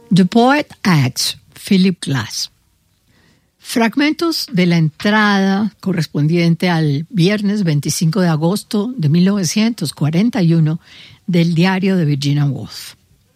The Poet Acts, Philip Glass. Fragmentos de la entrada correspondiente al viernes 25 de agosto de 1941 del diario de Virginia Woolf.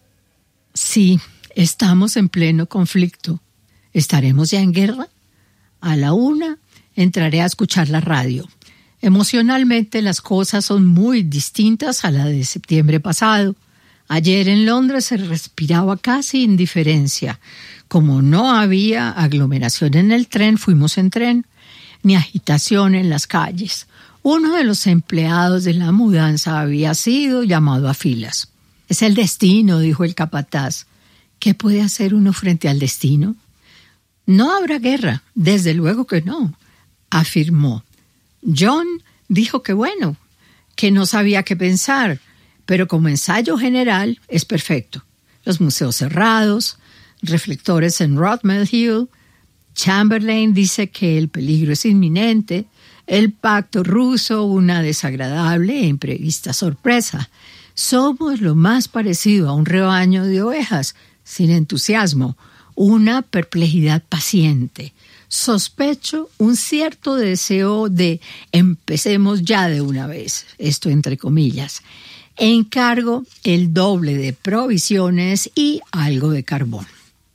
Sí, estamos en pleno conflicto. ¿Estaremos ya en guerra? A la 1 entraré a escuchar la radio. Emocionalmente las cosas son muy distintas a la de septiembre pasado. Ayer en Londres se respiraba casi indiferencia. Como no había aglomeración en el tren, fuimos en tren, ni agitación en las calles. Uno de los empleados de la mudanza había sido llamado a filas. «Es el destino», dijo el capataz. «¿Qué puede hacer uno frente al destino?» «No habrá guerra, desde luego que no», afirmó. John dijo que bueno, que no sabía qué pensar, pero como ensayo general es perfecto. Los museos cerrados, reflectores en Rottnest Hill. Chamberlain dice que el peligro es inminente. El pacto ruso, una desagradable e imprevista sorpresa. Somos lo más parecido a un rebaño de ovejas, sin entusiasmo, una perplejidad paciente. Sospecho un cierto deseo de empecemos ya de una vez, esto entre comillas. Encargo el doble de provisiones y algo de carbón.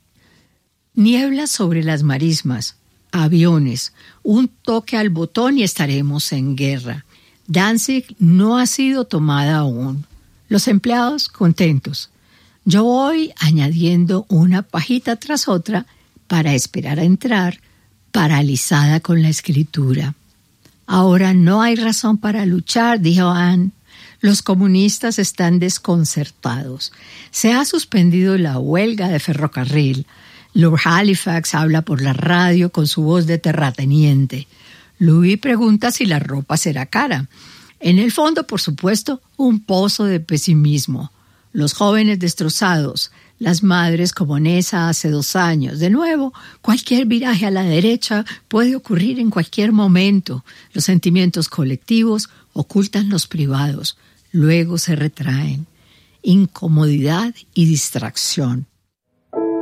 Niebla sobre las marismas, aviones, un toque al botón y estaremos en guerra. Danzig no ha sido tomada aún. Los empleados contentos. Yo voy añadiendo una pajita tras otra para esperar a entrar, paralizada con la escritura. Ahora no hay razón para luchar, dijo Anne. Los comunistas están desconcertados. Se ha suspendido la huelga de ferrocarril. Lord Halifax habla por la radio con su voz de terrateniente. Louis pregunta si la ropa será cara. En el fondo, por supuesto, un pozo de pesimismo. Los jóvenes destrozados, las madres como Nessa hace 2 años. De nuevo, cualquier viraje a la derecha puede ocurrir en cualquier momento. Los sentimientos colectivos ocultan los privados, luego se retraen. Incomodidad y distracción.